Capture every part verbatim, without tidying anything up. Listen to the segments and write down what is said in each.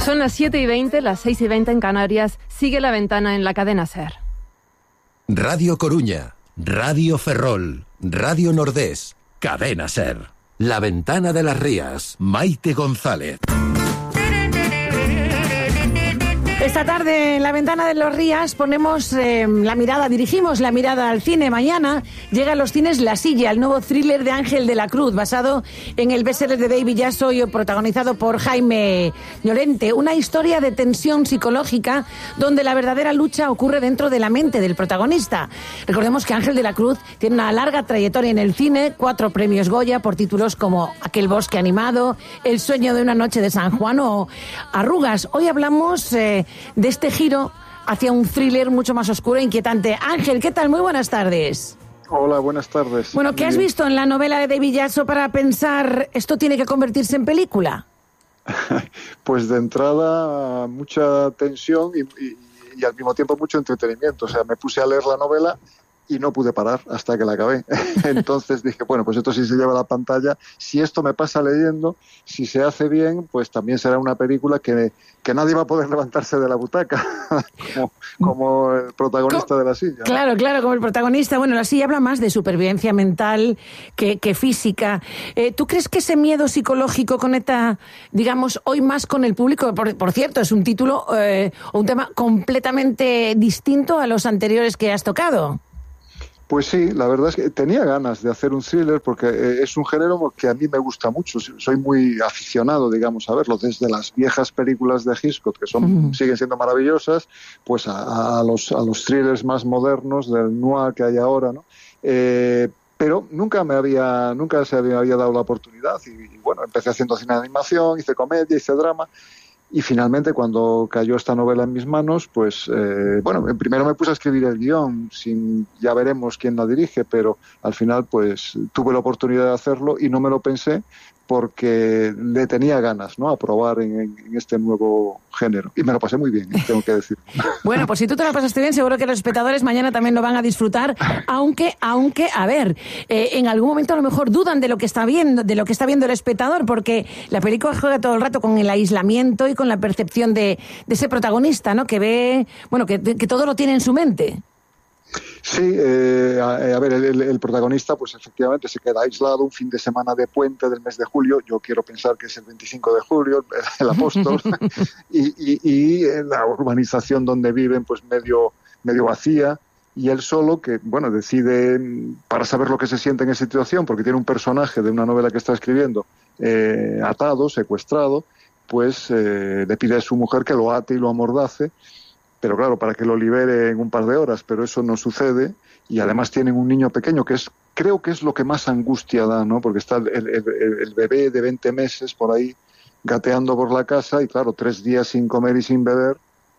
Son las siete y veinte, las seis y veinte en Canarias. Sigue La Ventana en la cadena SER. Radio Coruña, Radio Ferrol, Radio Nordés, cadena SER. La Ventana de las Rías, Maite González. Esta tarde en La Ventana de los Rías ponemos eh, la mirada, dirigimos la mirada al cine. Mañana llega a los cines La Silla, el nuevo thriller de Ángel de la Cruz, basado en el bestseller de David Yasso y protagonizado por Jaime Llorente. Una historia de tensión psicológica donde la verdadera lucha ocurre dentro de la mente del protagonista. Recordemos que Ángel de la Cruz tiene una larga trayectoria en el cine, cuatro premios Goya por títulos como Aquel bosque animado, El sueño de una noche de San Juan o Arrugas. Hoy hablamos Eh, de este giro hacia un thriller mucho más oscuro e inquietante. Ángel, ¿qué tal? Muy buenas tardes. Hola, buenas tardes. Bueno, ¿qué has visto en la novela de David Yasso para pensar esto tiene que convertirse en película? Pues de entrada mucha tensión y, y, y al mismo tiempo mucho entretenimiento. O sea, me puse a leer la novela y no pude parar hasta que la acabé. Entonces dije, bueno, pues esto sí se lleva a la pantalla. Si esto me pasa leyendo, si se hace bien, pues también será una película que, que nadie va a poder levantarse de la butaca, como, como el protagonista de La Silla. Claro, claro, como el protagonista. Bueno, La Silla habla más de supervivencia mental que, que física. Eh, ¿Tú crees que ese miedo psicológico conecta, digamos, hoy más con el público? Por, por cierto, es un título eh, o un tema completamente distinto a los anteriores que has tocado. Pues sí, la verdad es que tenía ganas de hacer un thriller porque es un género que a mí me gusta mucho. Soy muy aficionado, digamos, a verlo, desde las viejas películas de Hitchcock, que son uh-huh. siguen siendo maravillosas, pues a, a, los, a los thrillers más modernos del noir que hay ahora, ¿no? Eh, pero nunca me había nunca se me había dado la oportunidad y, y bueno, empecé haciendo cine de animación, hice comedia, hice drama. Y finalmente, cuando cayó esta novela en mis manos, pues, eh, bueno, primero me puse a escribir el guión, sin, ya veremos quién la dirige, pero al final, pues, tuve la oportunidad de hacerlo y no me lo pensé porque le tenía ganas, ¿no?, a probar en, en este nuevo género. Y me lo pasé muy bien, tengo que decir. Bueno, pues si tú te lo pasaste bien, seguro que los espectadores mañana también lo van a disfrutar, aunque, aunque, a ver, eh, en algún momento a lo mejor dudan de lo que está viendo, de lo que está viendo el espectador, porque la película juega todo el rato con el aislamiento y con la percepción de, de ese protagonista, ¿no?, que ve, bueno, que, que todo lo tiene en su mente. Sí, eh, a, a ver, el, el protagonista pues efectivamente se queda aislado un fin de semana de puente del mes de julio, yo quiero pensar que es el veinticinco de julio, el, el apóstol, y, y, y la urbanización donde viven pues medio, medio vacía, y él solo que, bueno, decide, para saber lo que se siente en esa situación, porque tiene un personaje de una novela que está escribiendo eh, atado, secuestrado, pues eh, le pide a su mujer que lo ate y lo amordace, pero claro, para que lo libere en un par de horas, pero eso no sucede, y además tienen un niño pequeño que es, creo que es lo que más angustia da, ¿no?, porque está el, el, el bebé de veinte meses por ahí gateando por la casa, y claro, tres días sin comer y sin beber,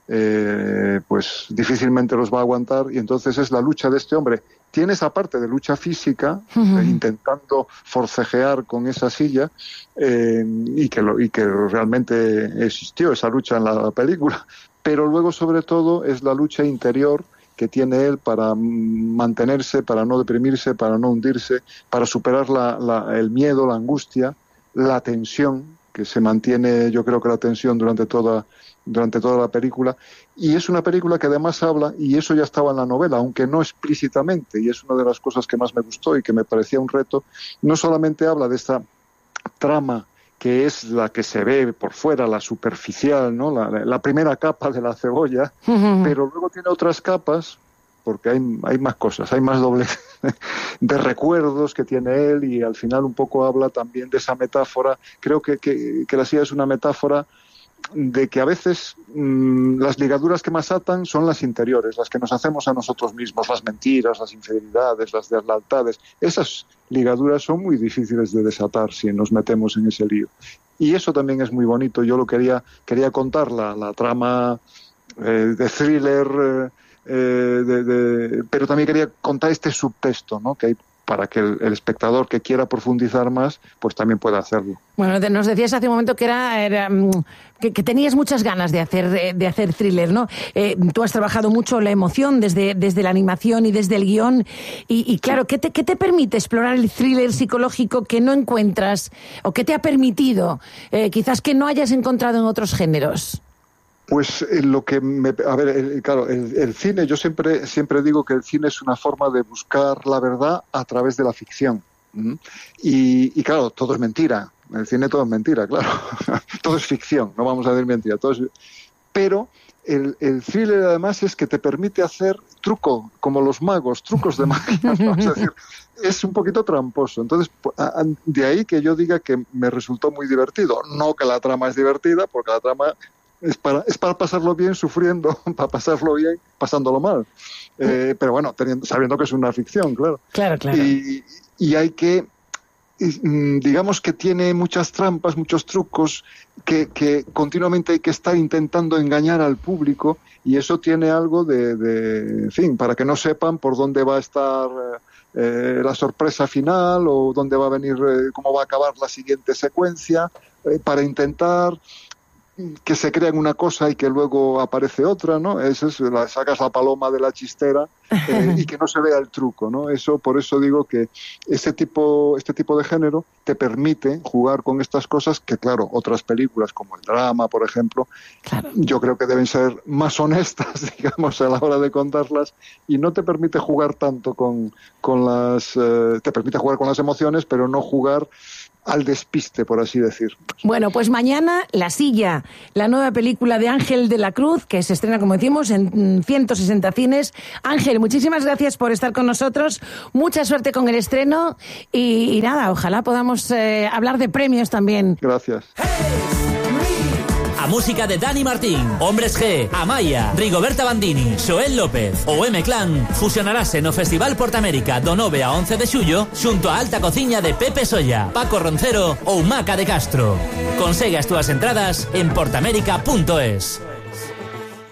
eh, pues difícilmente los va a aguantar, y entonces es la lucha de este hombre. Tiene esa parte de lucha física, uh-huh. eh, intentando forcejear con esa silla, eh, y, que lo, y que realmente existió esa lucha en la película, pero luego sobre todo es la lucha interior que tiene él para mantenerse, para no deprimirse, para no hundirse, para superar la, la, el miedo, la angustia, la tensión, que se mantiene, yo creo que la tensión durante toda, durante toda la película, y es una película que además habla, y eso ya estaba en la novela, aunque no explícitamente, y es una de las cosas que más me gustó y que me parecía un reto, no solamente habla de esta trama que es la que se ve por fuera, la superficial, ¿no?, la, la primera capa de la cebolla, uh-huh. pero luego tiene otras capas, porque hay, hay más cosas, hay más doblez de recuerdos que tiene él, y al final un poco habla también de esa metáfora. Creo que, que, que La Silla es una metáfora de que a veces mmm, las ligaduras que más atan son las interiores, las que nos hacemos a nosotros mismos, las mentiras, las infidelidades, las deslealtades. Esas ligaduras son muy difíciles de desatar si nos metemos en ese lío. Y eso también es muy bonito. Yo lo quería, quería contar, la, la trama eh, de thriller, eh, de, de, pero también quería contar este subtexto, ¿no?, que hay para que el, el espectador que quiera profundizar más, pues también pueda hacerlo. Bueno, nos decías hace un momento que era, era que, que tenías muchas ganas de hacer de hacer thriller, ¿no? Eh, tú has trabajado mucho la emoción desde, desde la animación y desde el guión, y, y claro, ¿qué te, ¿qué te permite explorar el thriller psicológico que no encuentras, o qué te ha permitido, eh, quizás que no hayas encontrado en otros géneros? Pues eh, lo que me, a ver, el, claro, el, el cine, yo siempre siempre digo que el cine es una forma de buscar la verdad a través de la ficción. ¿Mm? Y, y claro, todo es mentira. El cine todo es mentira, claro. Todo es ficción, no vamos a decir mentira. Todo es... Pero el, el thriller además es que te permite hacer truco, como los magos, trucos de magia, ¿no? Es decir, es un poquito tramposo. Entonces, de ahí que yo diga que me resultó muy divertido. No que la trama es divertida, porque la trama es para, es para pasarlo bien sufriendo, para pasarlo bien pasándolo mal. Eh, pero bueno, teniendo, sabiendo que es una ficción, claro. Claro, claro. Y, y hay que, digamos que tiene muchas trampas, muchos trucos, que, que continuamente hay que estar intentando engañar al público, y eso tiene algo de, de en fin, para que no sepan por dónde va a estar eh, la sorpresa final, o dónde va a venir, eh, cómo va a acabar la siguiente secuencia, eh, para intentar que se crean una cosa y que luego aparece otra, ¿no? Eso es, la, sacas la paloma de la chistera eh, y que no se vea el truco, ¿no? Eso, por eso digo que este tipo, este tipo de género te permite jugar con estas cosas que, claro, otras películas como el drama, por ejemplo, claro, yo creo que deben ser más honestas, digamos, a la hora de contarlas, y no te permite jugar tanto con, con las... Eh, te permite jugar con las emociones, pero no jugar al despiste, por así decir. Bueno, pues mañana La Silla, la nueva película de Ángel de la Cruz, que se estrena, como decimos, en ciento sesenta cines. Ángel, muchísimas gracias por estar con nosotros, mucha suerte con el estreno, y, y nada, ojalá podamos eh, hablar de premios también. Gracias. A música de Dani Martín, Hombres G, Amaya, Rigoberta Bandini, Xoel López ou M-Clan fusionarase no Festival Portamérica do nove a once de xullo xunto a alta cociña de Pepe Solla, Paco Roncero ou Maca de Castro. Consegue as túas entradas en portamérica punto es.